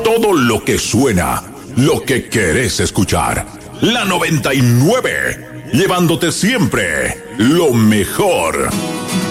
Todo lo que suena, lo que querés escuchar. La 99, llevándote siempre lo mejor.